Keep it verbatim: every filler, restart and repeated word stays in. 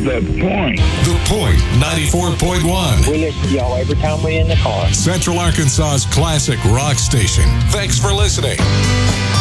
The Point. The Point ninety-four point one. We listen to y'all every time we're in the car. Central Arkansas's classic rock station. Thanks for listening.